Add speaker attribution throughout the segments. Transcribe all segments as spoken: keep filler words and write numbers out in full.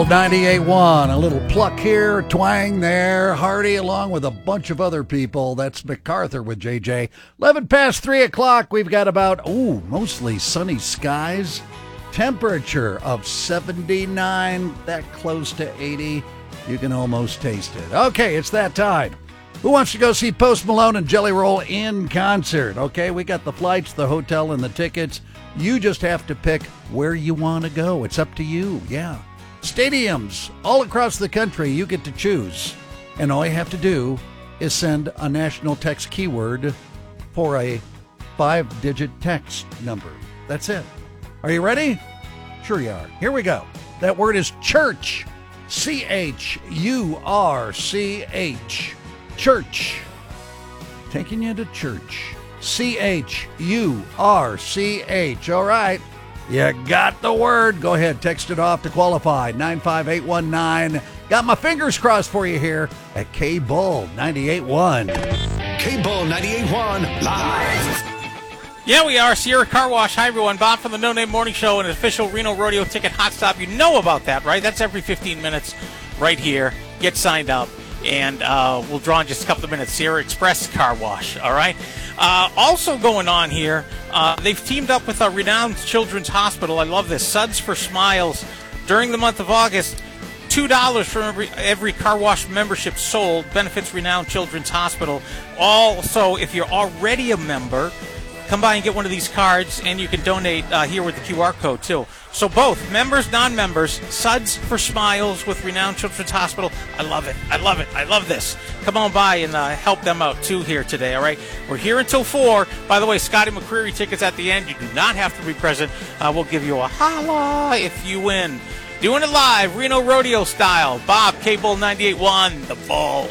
Speaker 1: K-Bull ninety-eight point one. A little pluck here, twang there. Hardy along with a bunch of other people. That's MacArthur with J J. eleven past three o'clock. We've got about, ooh, mostly sunny skies. Temperature of seventy-nine, that close to eighty. You can almost taste it. Okay, it's that time. Who wants to go see Post Malone and Jelly Roll in concert? Okay, we got the flights, the hotel, and the tickets. You just have to pick where you want to go. It's up to you, yeah. Stadiums all across the country, you get to choose. And all you have to do is send a national text keyword for a five-digit text number. That's it. Are you ready? Sure you are. Here we go. That word is church. C H U R C H. Church. Taking you to church. C H U R C H. All right. You got the word. Go ahead. Text it off to qualify. nine five eight one nine. Got my fingers crossed for you here at K-Bull ninety-eight point one.
Speaker 2: K-Bull ninety-eight point one live.
Speaker 3: Yeah, we are. Sierra Car Wash. Hi, everyone. Bob from the No Name Morning Show and an official Reno Rodeo Ticket Hot Stop. You know about that, right? That's every fifteen minutes right here. Get signed up, and uh, we'll draw in just a couple of minutes. Sierra Express Car Wash, all right? Uh, also going on here, uh, they've teamed up with a renowned children's hospital. I love this. Suds for Smiles. During the month of August, two dollars for every, every car wash membership sold benefits Renowned Children's Hospital. Also, if you're already a member, come by and get one of these cards, and you can donate uh, here with the Q R code, too. So both, members, non-members, Suds for Smiles with Renowned Children's Hospital. I love it. I love it. I love this. Come on by and uh, help them out, too, here today, all right? We're here until four. By the way, Scotty McCreery tickets at the end. You do not have to be present. Uh, we'll give you a holla if you win. Doing it live, Reno Rodeo style. Bob, K-Bull ninety-eight point one, the Bull.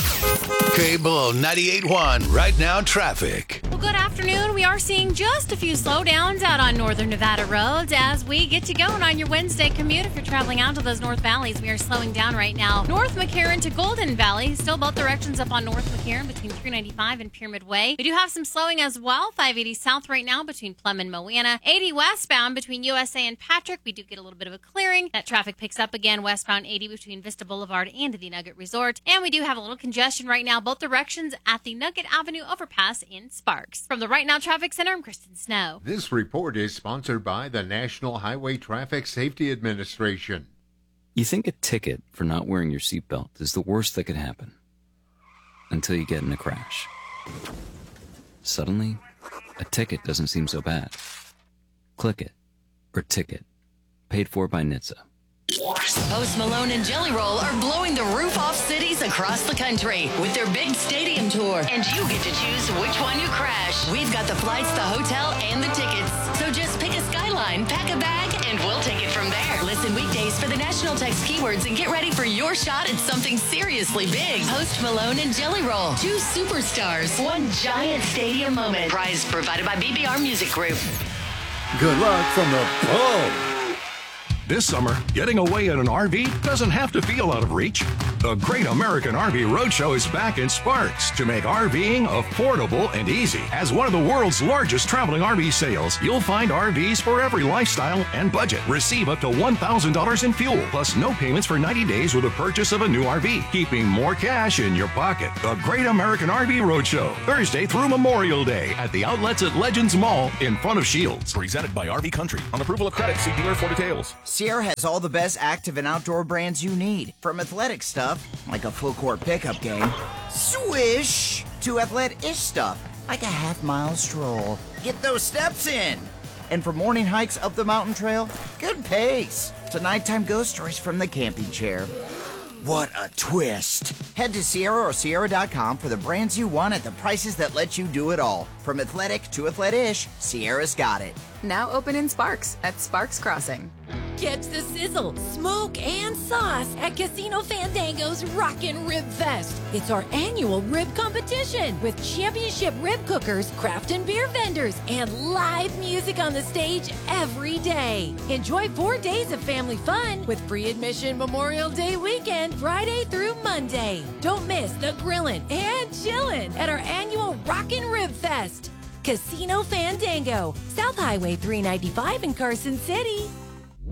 Speaker 2: K-Bull ninety-eight point one, right now traffic.
Speaker 4: Well, good afternoon. We are seeing just a few slowdowns out on northern Nevada roads as we get you going on your Wednesday commute. If you're traveling out to those North Valleys, we are slowing down right now. North McCarran to Golden Valley, still both directions up on North McCarran between three ninety-five and Pyramid Way. We do have some slowing as well. five eighty south right now between Plum and Moana. eighty westbound between U S A and Patrick. We do get a little bit of a clearing. That traffic picks up again westbound eighty between Vista Boulevard and the Nugget Resort. And we do have a little congestion right now, both directions at the Nugget Avenue overpass in Sparks. From the Right Now Traffic Center, I'm Kristen Snow.
Speaker 5: This report is sponsored by the National Highway Traffic Safety Administration.
Speaker 6: You think a ticket for not wearing your seatbelt is the worst that could happen until you get in a crash. Suddenly, a ticket doesn't seem so bad. Click it, or ticket. Paid for by N H T S A.
Speaker 7: Post Malone and Jelly Roll are blowing the roof off cities across the country with their big stadium tour. And you get to choose which one you crash. We've got the flights, the hotel, and the tickets. So just pick a skyline, pack a bag, and we'll take it from there. Listen weekdays for the national text keywords and get ready for your shot at something seriously big. Post Malone and Jelly Roll. Two superstars. One giant stadium moment. Prize provided by B B R Music Group.
Speaker 1: Good luck from the Bull.
Speaker 8: This summer, getting away in an R V doesn't have to feel out of reach. The Great American R V Roadshow is back in Sparks to make RVing affordable and easy. As one of the world's largest traveling R V sales, you'll find R Vs for every lifestyle and budget. Receive up to one thousand dollars in fuel, plus no payments for ninety days with the purchase of a new R V, keeping more cash in your pocket. The Great American R V Roadshow, Thursday through Memorial Day at the outlets at Legends Mall in front of Shields.
Speaker 2: Presented by R V Country. On approval of credit, see dealer for details.
Speaker 9: Sierra has all the best active and outdoor brands you need. From athletic stuff, like a full court pickup game, swish, to athletic-ish stuff, like a half mile stroll. Get those steps in. And for morning hikes up the mountain trail, good pace. To nighttime ghost stories from the camping chair. What a twist. Head to Sierra or Sierra dot com for the brands you want at the prices that let you do it all. From athletic to athletic-ish, Sierra's got it.
Speaker 10: Now open in Sparks at Sparks Crossing.
Speaker 11: Catch the sizzle, smoke, and sauce at Casino Fandango's Rockin' Rib Fest. It's our annual rib competition with championship rib cookers, craft and beer vendors, and live music on the stage every day. Enjoy four days of family fun with free admission Memorial Day weekend, Friday through Monday. Don't miss the grillin' and chillin' at our annual Rockin' Rib Fest. Casino Fandango, South Highway three ninety-five in Carson City.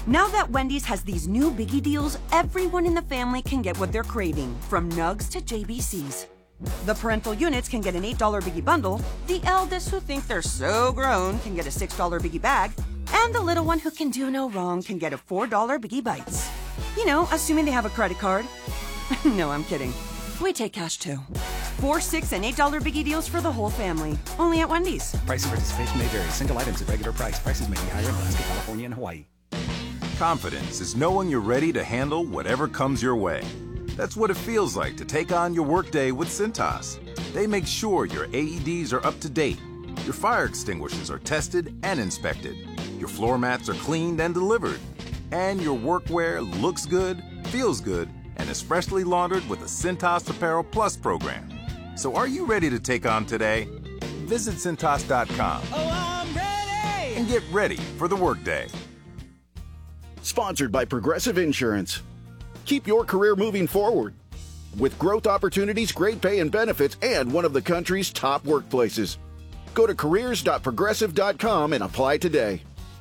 Speaker 12: Now that Wendy's has these new biggie deals, everyone in the family can get what they're craving, from nugs to J B Cs. The parental units can get an eight dollar biggie bundle, the eldest who think they're so grown can get a six dollar biggie bag, and the little one who can do no wrong can get a four dollar biggie bites. You know, assuming they have a credit card. No, I'm kidding. We take cash too. Four, six, and eight dollar biggie deals for the whole family. Only at Wendy's.
Speaker 13: Price and participation may vary. Single items at regular price. Prices may be higher in Alaska, California, and Hawaii.
Speaker 14: Confidence is knowing you're ready to handle whatever comes your way. That's what it feels like to take on your workday with Cintas. They make sure your A E Ds are up to date, your fire extinguishers are tested and inspected, your floor mats are cleaned and delivered, and your workwear looks good, feels good, and is freshly laundered with the Cintas Apparel Plus program. So are you ready to take on today? Visit Cintas dot com
Speaker 15: Oh, I'm ready!
Speaker 14: and get ready for the workday.
Speaker 16: Sponsored by Progressive Insurance. Keep your career moving forward with growth opportunities, great pay and benefits, and one of the country's top workplaces. Go to careers dot progressive dot com and apply today.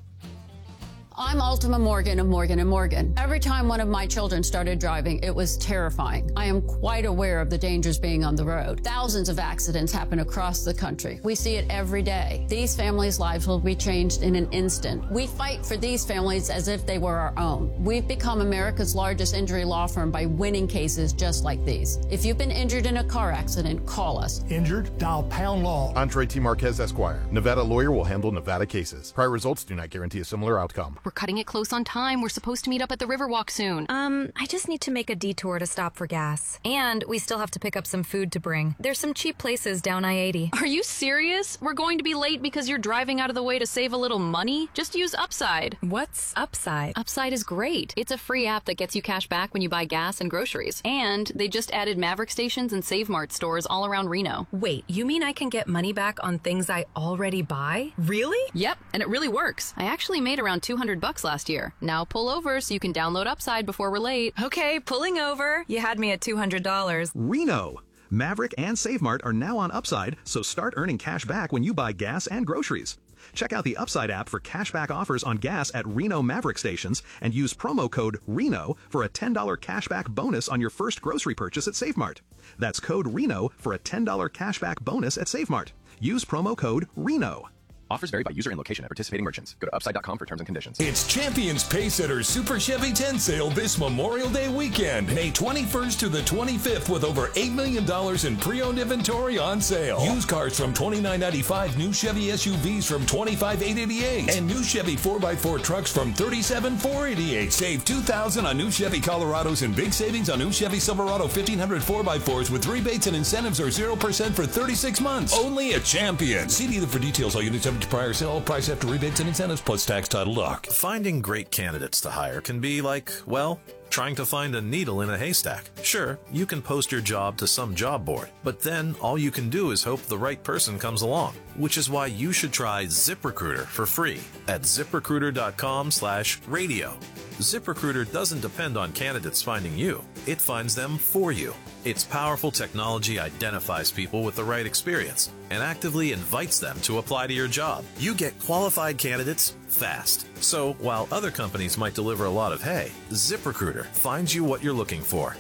Speaker 17: I'm Ultima Morgan of Morgan and Morgan. Every time one of my children started driving, it was terrifying. I am quite aware of the dangers being on the road. Thousands of accidents happen across the country. We see it every day. These families' lives will be changed in an instant. We fight for these families as if they were our own. We've become America's largest injury law firm by winning cases just like these. If you've been injured in a car accident, call us.
Speaker 18: Injured? Dial Pound Law.
Speaker 19: Andre T. Marquez, Esquire. Nevada lawyer will handle Nevada cases. Prior results do not guarantee a similar outcome.
Speaker 20: We're cutting it close on time. We're supposed to meet up at the Riverwalk soon.
Speaker 21: Um, I just need to make a detour to stop for gas. And we still have to pick up some food to bring. There's some cheap places down I eighty.
Speaker 20: Are you serious? We're going to be late because you're driving out of the way to save a little money? Just use Upside.
Speaker 21: What's Upside?
Speaker 20: Upside is great. It's a free app that gets you cash back when you buy gas and groceries. And they just added Maverick stations and Save Mart stores all around Reno.
Speaker 21: Wait, you mean I can get money back on things I already buy? Really?
Speaker 20: Yep, and it really works. I actually made around two hundred bucks last year. Now pull over so you can download Upside before we're late.
Speaker 21: Okay, pulling over. You had me at two hundred dollars.
Speaker 22: Reno. Maverick and Save Mart are now on Upside, so start earning cash back when you buy gas and groceries. Check out the Upside app for cashback offers on gas at Reno Maverick stations and use promo code RENO for a ten dollar cashback bonus on your first grocery purchase at Save Mart. That's code RENO for a ten dollar cashback bonus at Save Mart. Use promo code RENO.
Speaker 23: Offers vary by user and location at participating merchants. Go to upside dot com for terms and conditions.
Speaker 24: It's Champions Pacesetter Super Chevy ten sale this Memorial Day weekend, May twenty-first to the twenty-fifth, with over eight million dollars in pre-owned inventory on sale. Used cars from twenty-nine ninety-five, new Chevy S U Vs from twenty-five eight eighty-eight, and new Chevy four by four trucks from thirty-seven four eighty-eight. Save two thousand dollars on new Chevy Colorados and big savings on new Chevy Silverado fifteen hundred four by fours with rebates and incentives or zero percent for thirty-six months. Only at Champions. See dealer for details. All units subject to prior sale, price after rebates and incentives plus tax, title, doc.
Speaker 25: Finding great candidates to hire can be like, well, trying to find a needle in a haystack. Sure, you can post your job to some job board, but then all you can do is hope the right person comes along, which is why you should try ZipRecruiter for free at zip recruiter dot com slash radio. ZipRecruiter doesn't depend on candidates finding you. It finds them for you. Its powerful technology identifies people with the right experience and actively invites them to apply to your job. You get qualified candidates fast. So while other companies might deliver a lot of hay, ZipRecruiter finds you what you're looking for.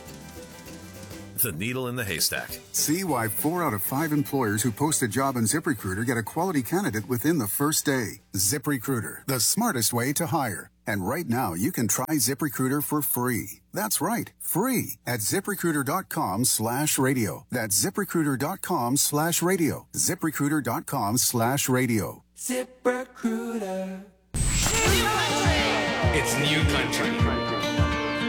Speaker 25: The needle in the haystack.
Speaker 26: See why four out of five employers who post a job on ZipRecruiter get a quality candidate within the first day. ZipRecruiter, the smartest way to hire. And right now, you can try ZipRecruiter for free. That's right, free at zip recruiter dot com slash radio. That's zip recruiter dot com slash radio. zip recruiter dot com slash radio.
Speaker 15: ZipRecruiter.
Speaker 27: It's new country.